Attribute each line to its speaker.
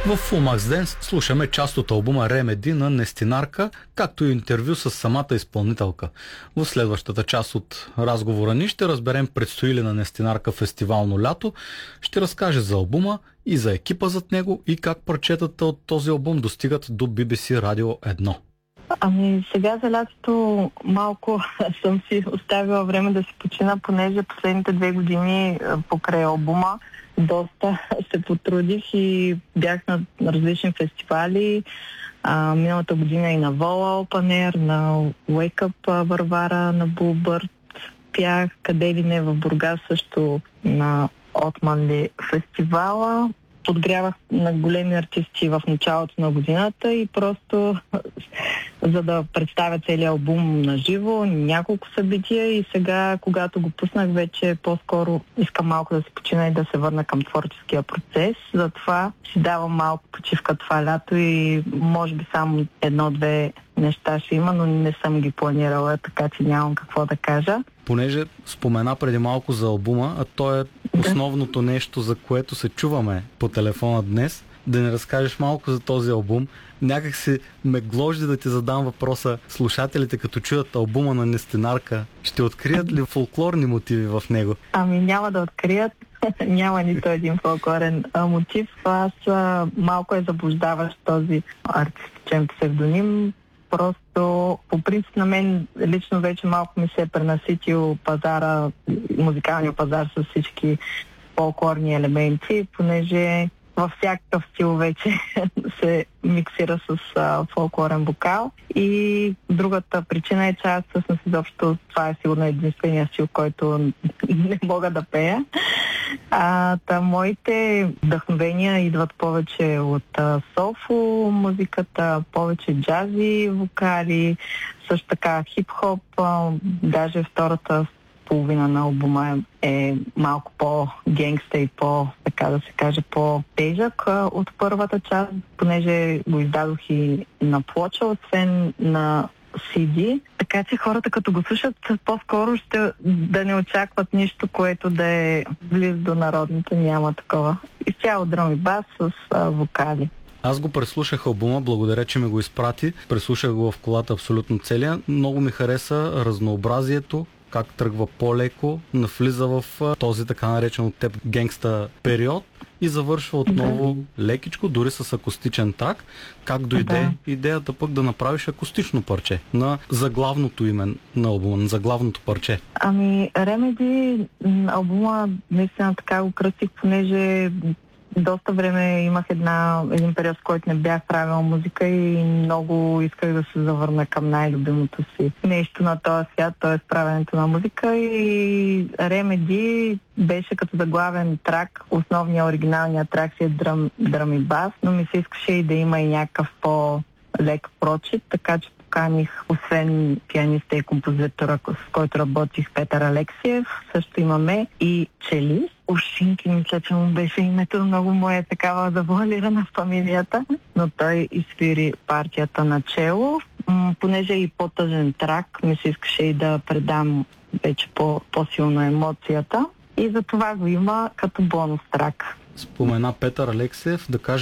Speaker 1: В Full Max Dance слушаме част от албума Remedy на Нестинарка, както и интервю с самата изпълнителка. В следващата част от разговора ни ще разберем предстои ли на Нестинарка фестивално лято, ще разкаже за албума и за екипа зад него и как парчетата от този албум достигат до BBC Radio 1.
Speaker 2: Сега за лятото малко съм си оставила време да си почина, понеже последните 2 години покрай албума доста се потрудих и бях на различни фестивали. Миналата година и на Вола Open Air, на Wake Up Варвара, на Булбърт. Пях къде ли не в Бургас също на Отманли фестивала. Подгрявах на големи артисти в началото на годината и просто за да представя целият албум на живо, няколко събития и сега, когато го пуснах, вече по-скоро искам малко да се почина и да се върна към творческия процес. Затова си давам малко почивка това лято и може би само 1-2 неща ще има, но не съм ги планирала, така че нямам какво да кажа.
Speaker 1: Понеже спомена преди малко за албума, а то е основното нещо, за което се чуваме по телефона днес, да ни разкажеш малко за този албум. Някак си ме гложди да ти задам въпроса: слушателите като чуят албума на Нестинарка, ще открият ли фолклорни мотиви в него?
Speaker 2: Няма да открият. Няма нито един фолклорен мотив. Аз малко е заблуждаващ този артистичен псевдоним. Просто, по принцип, на мен лично вече малко ми се е пренаситил музикалния пазар с всички фолклорни елементи, понеже във всякакъв стил вече се миксира с фолклорен вокал. И другата причина е, че аз всъщност изобщо това е сигурно единствения стил, който не мога да пея. Моите вдъхновения идват повече от софо музиката, повече джази вокали, също така хип-хоп, даже втората половина на албума е малко по-генгста и така да се каже, по-тежък от първата част, понеже го издадох и на плоча, освен на CD. Така че хората, като го слушат, по-скоро ще да не очакват нищо, което да е близо до народното. Няма такова. Изцяло дръм и бас с вокали.
Speaker 1: Аз го преслушах албума, благодаря, че ми го изпрати. Преслушах го в колата абсолютно целия. Много ми хареса разнообразието, как тръгва по-леко, навлиза в този така наречен от теб генгста период и завършва отново лекичко, дори с акустичен трак. Как дойде идеята пък да направиш акустично парче на заглавното име на албума, на заглавното парче?
Speaker 2: Remedy албума наистина така го кръстих, понеже доста време имах един период, в който не бях правила музика и много исках да се завърна към най-любимото си нещо на този свят, т.е. правенето на музика, и Remedy беше като заглавен трак. Основният, оригиналният трак си е дръм и бас, но ми се искаше и да има и някакъв по-лек прочит, така че поканих, освен пианиста и композитора, с който работих, Петър Алексиев, също имаме и челист. Ушинки, мисля, че му беше името, много му е такава завуалирана фамилията, но той изсвири партията на чело. Понеже е и по-тъжен трак, ми се искаше и да предам вече по-силно емоцията и за това го има като бонус трак.
Speaker 1: Спомена Петър Алексиев, да кажа